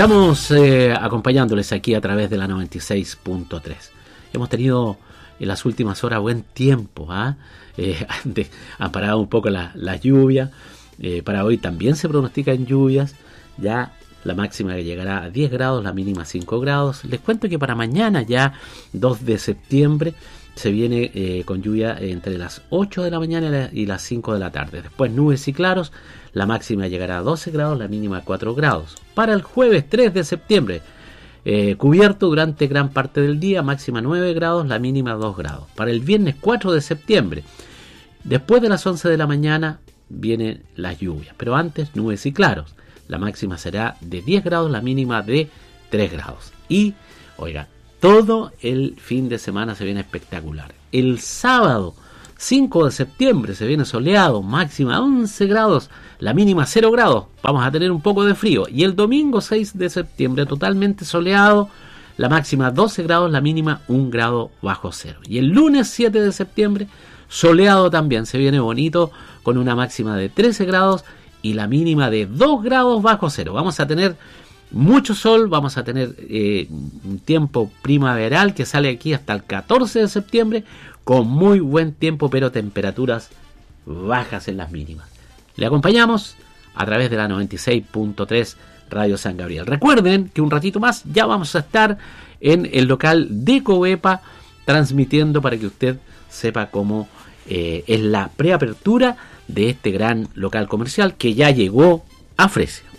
Estamos acompañándoles aquí a través de la 96.3. Hemos tenido en las últimas horas buen tiempo, han parado un poco las lluvias. Para hoy también se pronostican lluvias. Ya la máxima que llegará a 10 grados, la mínima a 5 grados. Les cuento que para mañana, ya 2 de septiembre, se viene con lluvia entre las 8 de la mañana y las 5 de la tarde. Después nubes y claros, la máxima llegará a 12 grados, la mínima a 4 grados. Para el jueves 3 de septiembre, cubierto durante gran parte del día, máxima 9 grados, la mínima 2 grados. Para el viernes 4 de septiembre, después de las 11 de la mañana, vienen las lluvias, pero antes nubes y claros. La máxima será de 10 grados, la mínima de 3 grados. Y, oiga, todo el fin de semana se viene espectacular. El sábado 5 de septiembre se viene soleado, máxima 11 grados, la mínima 0 grados. Vamos a tener un poco de frío. Y el domingo 6 de septiembre totalmente soleado, la máxima 12 grados, la mínima 1 grado bajo cero. Y el lunes 7 de septiembre soleado también, se viene bonito con una máxima de 13 grados y la mínima de 2 grados bajo cero. Vamos a tener mucho sol, vamos a tener un tiempo primaveral que sale aquí hasta el 14 de septiembre con muy buen tiempo, pero temperaturas bajas en las mínimas. Le acompañamos a través de la 96.3 Radio San Gabriel. Recuerden que un ratito más ya vamos a estar en el local de Covepa transmitiendo para que usted sepa cómo es la preapertura de este gran local comercial que ya llegó a Fresia.